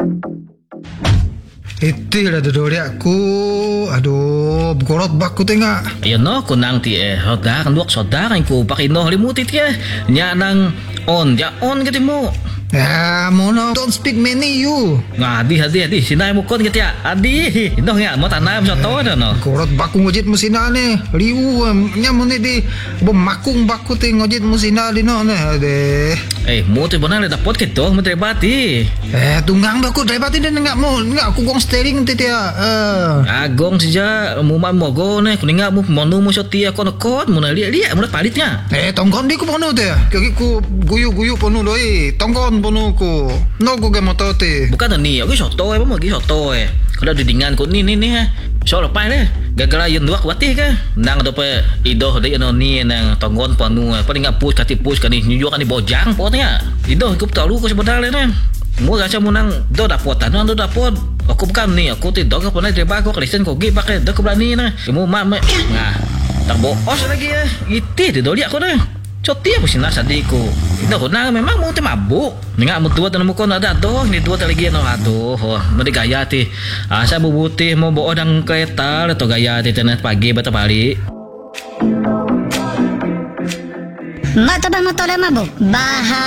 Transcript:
Itu dah duduk aku. Aduh, gorot baku tengah. Ayun no, kunang ti hoda kan duak soda kan ko pakino limuti ti nya nang on gitu mo. Ya, mono don't speak many you. Hadi sinay mo kon gitu ya. Adi, ino nga mo tanay mo sa to no. Gorot baku ngojit musina ne. Liu nya mo di bemakung baku te ngojit musina di no ne. Ade. Mo ti bonan le dapot kito mo trebati. Tunggang aku drebati din nga mo. Nga aku gong steering ti dia. Agong sija mo man mo go ne kuninga mo monu mo sa ti ako nakot mo na liya mo na palit nya. Tonggon di ko pono te. Kaya ko guyu pono doi. Tonggon pono ko. No ko ke motote. Bukan ni, aku soto mo gi soto Kalau didingan ko ni ha. So lepas le. Gagala yun duak wati ka. Nang do pa ido de ano ni nang tonggon panu paling nga push kan ni nyuyo kan ni bojang potnya. Ido ko talu ko sebenarnya na. Mo gacha mo nang do dapot do dapot. Aku bukan ni, aku tidak ko pernah terba ko Kristen ko gi pakai do ko berani na. Mo nah. Tak boos lagi Iti di doli ako na. Coti apa sih nasa diko. Ito ko na memang mau mabuk. Nga mo tuwa tanong mo ko na dato. Hindi tuwa talagi ano ato. Madi gaya ti. Asa bubuti mo buo ng kereta. Ito gaya ti tanan pagi bata pali. Bato ba motor mabuk? Baha